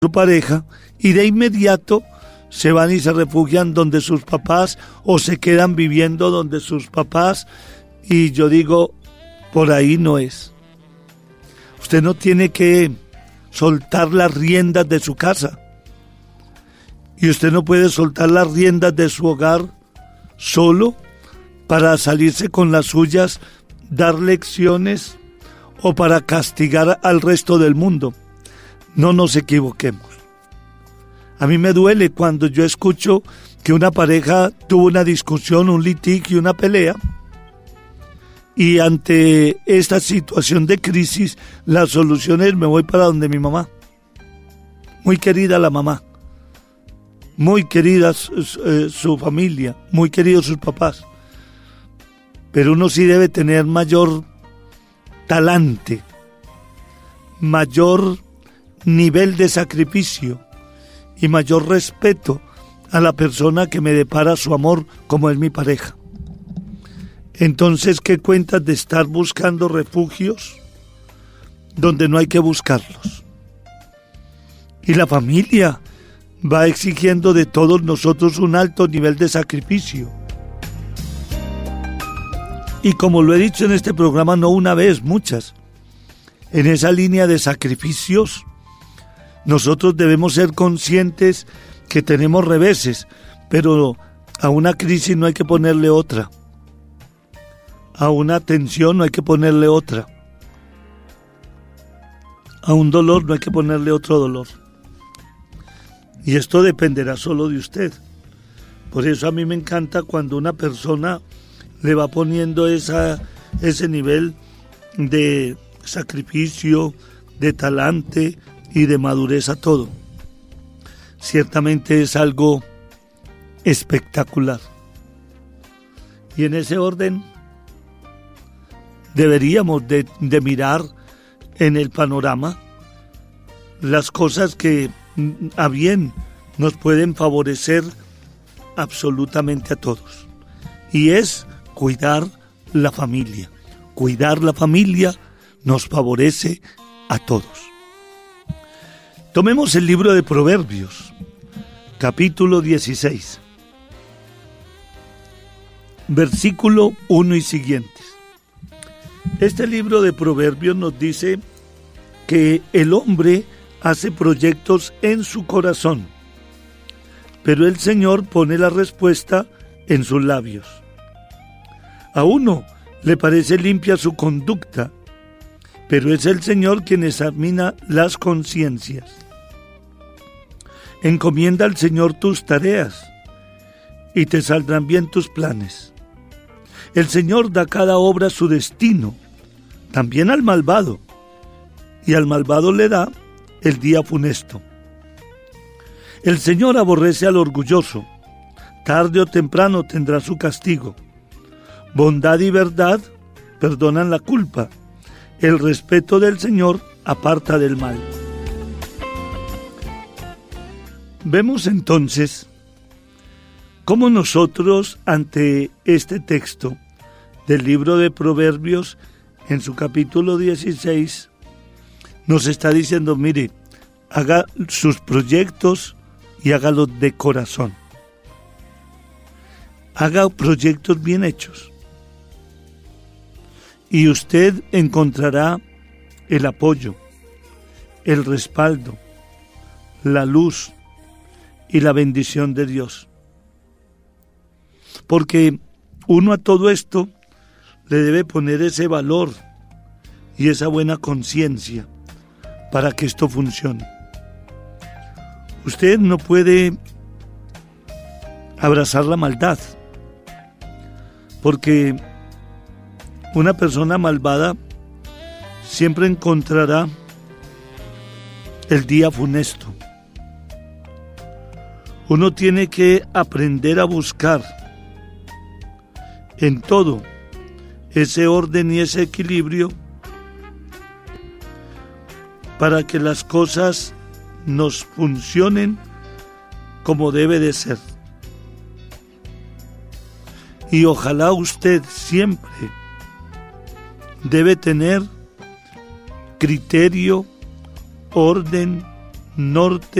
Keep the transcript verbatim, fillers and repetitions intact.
su pareja y de inmediato se van y se refugian donde sus papás o se quedan viviendo donde sus papás, y yo digo, por ahí no es. Usted no tiene que soltar las riendas de su casa y usted no puede soltar las riendas de su hogar solo para salirse con las suyas, dar lecciones o para castigar al resto del mundo. No nos equivoquemos. A mí me duele cuando yo escucho que una pareja tuvo una discusión, un litigio, una pelea, y ante esta situación de crisis, la solución es: me voy para donde mi mamá. Muy querida la mamá, muy querida su, eh, su familia, muy queridos sus papás. Pero uno sí debe tener mayor talante, mayor nivel de sacrificio y mayor respeto a la persona que me depara su amor, como es mi pareja. Entonces, ¿qué cuentas de estar buscando refugios donde no hay que buscarlos? Y la familia va exigiendo de todos nosotros un alto nivel de sacrificio. Y como lo he dicho en este programa no una vez, muchas, en esa línea de sacrificios, nosotros debemos ser conscientes que tenemos reveses, pero a una crisis no hay que ponerle otra. A una tensión no hay que ponerle otra. A un dolor no hay que ponerle otro dolor. Y esto dependerá solo de usted. Por eso a mí me encanta cuando una persona le va poniendo esa, ese nivel de sacrificio, de talante y de madurez a todo. Ciertamente es algo espectacular. Y en ese orden deberíamos de, de mirar en el panorama las cosas que a bien nos pueden favorecer absolutamente a todos. Y es cuidar la familia. Cuidar la familia nos favorece a todos. Tomemos el libro de Proverbios, capítulo dieciséis, versículo uno y siguientes. Este libro de Proverbios nos dice que el hombre hace proyectos en su corazón, pero el Señor pone la respuesta en sus labios. A uno le parece limpia su conducta, pero es el Señor quien examina las conciencias. Encomienda al Señor tus tareas y te saldrán bien tus planes. El Señor da a cada obra su destino, también al malvado, y al malvado le da el día funesto. El Señor aborrece al orgulloso, tarde o temprano tendrá su castigo. Bondad y verdad perdonan la culpa. El respeto del Señor aparta del mal. Vemos entonces cómo nosotros, ante este texto del libro de Proverbios, en su capítulo dieciséis, nos está diciendo: mire, haga sus proyectos y hágalos de corazón. Haga proyectos bien hechos. Y usted encontrará el apoyo, el respaldo, la luz y la bendición de Dios. Porque uno a todo esto le debe poner ese valor y esa buena conciencia para que esto funcione. Usted no puede abrazar la maldad, porque una persona malvada siempre encontrará el día funesto. Uno tiene que aprender a buscar en todo ese orden y ese equilibrio para que las cosas nos funcionen como debe de ser. Y ojalá usted siempre debe tener criterio, orden, norte